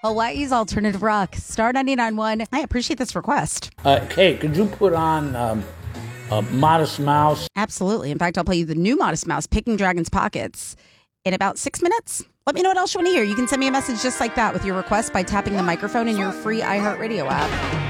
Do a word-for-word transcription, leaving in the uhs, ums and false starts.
Hawaii's alternative rock, Star ninety-nine point one. I appreciate this request. Uh, hey, could you put on um, uh, Modest Mouse? Absolutely. In fact, I'll play you the new Modest Mouse, Picking Dragon's Pockets, in about six minutes. Let me know what else you want to hear. You can send me a message just like that with your request by tapping the microphone in your free iHeartRadio app.